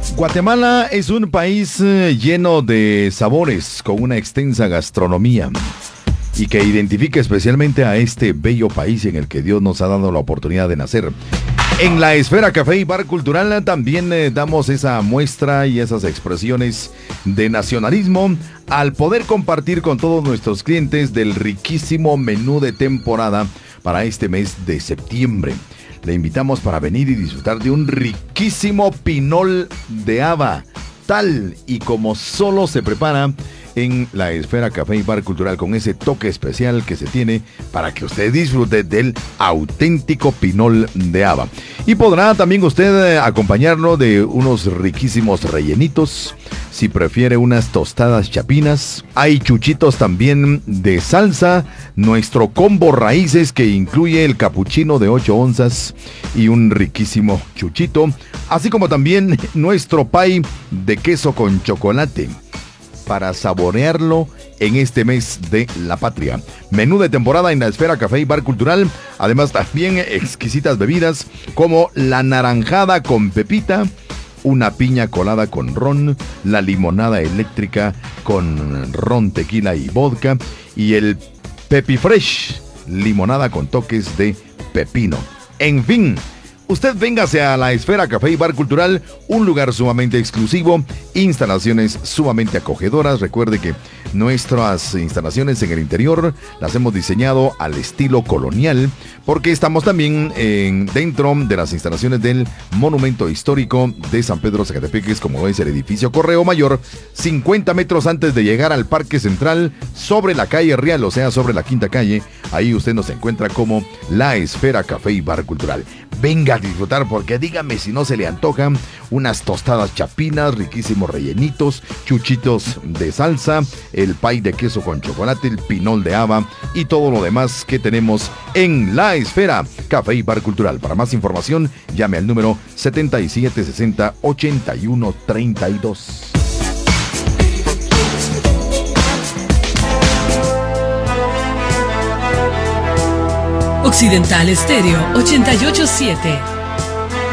Guatemala es un país lleno de sabores, con una extensa gastronomía y que identifica especialmente a este bello país en el que Dios nos ha dado la oportunidad de nacer. En la Esfera Café y Bar Cultural también damos esa muestra y esas expresiones de nacionalismo al poder compartir con todos nuestros clientes del riquísimo menú de temporada para este mes de septiembre. Le invitamos para venir y disfrutar de un riquísimo pinol de haba, tal y como solo se prepara en la Esfera Café y Bar Cultural, con ese toque especial que se tiene para que usted disfrute del auténtico pinol de haba. Y podrá también usted acompañarlo de unos riquísimos rellenitos, si prefiere unas tostadas chapinas. Hay chuchitos también de salsa, nuestro combo raíces que incluye el capuchino de 8 onzas y un riquísimo chuchito, así como también nuestro pie de queso con chocolate, para saborearlo en este mes de la patria. Menú de temporada en la Esfera Café y Bar Cultural. Además también exquisitas bebidas como la naranjada con pepita, una piña colada con ron, la limonada eléctrica con ron, tequila y vodka, y el Pepi Fresh, limonada con toques de pepino. En fin, usted véngase a la Esfera Café y Bar Cultural, un lugar sumamente exclusivo, instalaciones sumamente acogedoras. Recuerde que nuestras instalaciones en el interior las hemos diseñado al estilo colonial, porque estamos también dentro de las instalaciones del Monumento Histórico de San Pedro Zacatepeques, como es el edificio Correo Mayor, 50 metros antes de llegar al Parque Central, sobre la calle Real, o sea, sobre la Quinta Calle. Ahí usted nos encuentra como la Esfera Café y Bar Cultural. Venga a disfrutar, porque dígame si no se le antojan unas tostadas chapinas, riquísimos rellenitos, chuchitos de salsa, el pie de queso con chocolate, el pinol de haba y todo lo demás que tenemos en la Esfera Café y Bar Cultural. Para más información, llame al número 7760-8132. Occidental Estéreo 88.7.